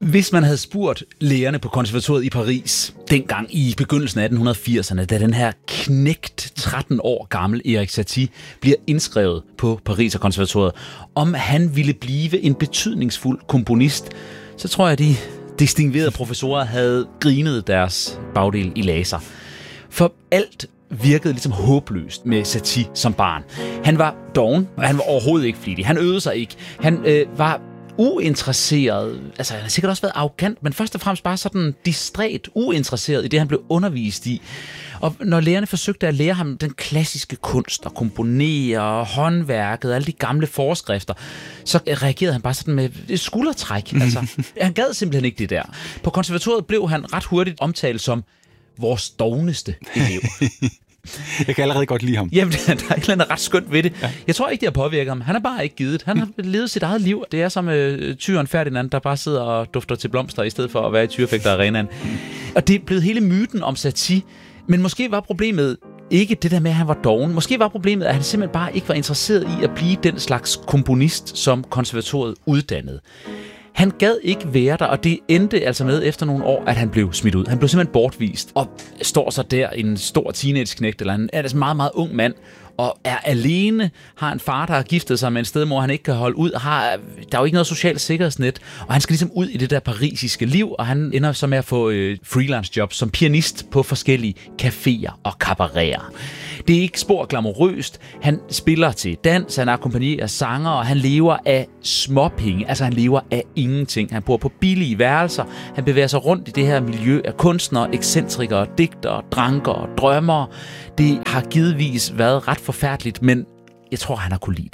Hvis man havde spurgt lærerne på konservatoriet i Paris, dengang i begyndelsen af 1880'erne, da den her knægt 13 år gammel Erik Satie bliver indskrevet på Paris konservatoriet, om han ville blive en betydningsfuld komponist, så tror jeg, de distinguerede professorer havde grinet deres bagdel i laser. For alt virkede ligesom håbløst med Satie som barn. Han var doven, og han var overhovedet ikke flittig. Han øvede sig ikke. Han var uinteresseret, altså han har sikkert også været arrogant, men først og fremmest bare sådan distræt, uinteresseret i det, han blev undervist i. Og når lærerne forsøgte at lære ham den klassiske kunst, at komponere, håndværket, alle de gamle forskrifter, så reagerede han bare sådan med et skuldertræk. Altså, han gad simpelthen ikke det der. På konservatoriet blev han ret hurtigt omtalt som vores dogneste elev. Jeg kan allerede godt lide ham. Jamen, der er et eller andet ret skønt ved det. Ja. Jeg tror ikke, det har påvirket ham. Han har bare ikke givet. Han har levet sit eget liv. Det er som tyren Ferdinand, der bare sidder og dufter til blomster, i stedet for at være i tyrefægterarenaen. Og det er blevet hele myten om Satie. Men måske var problemet ikke det der med, at han var doven. Måske var problemet, at han simpelthen bare ikke var interesseret i at blive den slags komponist, som konservatoriet uddannede. Han gad ikke være der, og det endte altså med efter nogle år, at han blev smidt ud. Han blev simpelthen bortvist, og står så der en stor teenageknægt, eller en meget, meget ung mand, og er alene, har en far, der har giftet sig med en stedmor, han ikke kan holde ud, der er jo ikke noget socialt sikkerhedsnet, og han skal ligesom ud i det der parisiske liv, og han ender så med at få freelance job som pianist på forskellige caféer og cabareter. Det er ikke spor glamourøst. Han spiller til dans, han akkompagnerer sanger, og han lever af småpenge. Altså han lever af ingenting. Han bor på billige værelser. Han bevæger sig rundt i det her miljø af kunstnere, ekscentrikere, digtere, drankere, drømmere. Det har givetvis været ret forfærdeligt, men jeg tror, han har kunne lide det.